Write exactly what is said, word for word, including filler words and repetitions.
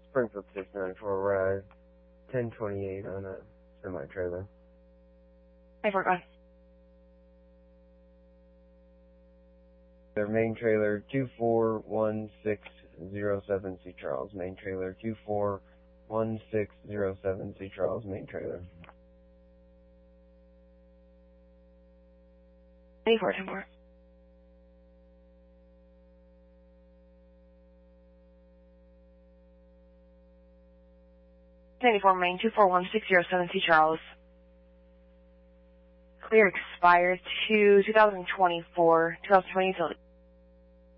Springfield six nine four, ride ten twenty-eight on a semi-trailer. Hey, four, go ahead. Their main trailer, two four one six zero seven C Charles, main trailer, two four one six zero seven C Charles, main trailer. eighty-four, ten four. ninety-four main, two four one six zero seven C Charles. Clear expires to two thousand twenty-four, two thousand twenty utility.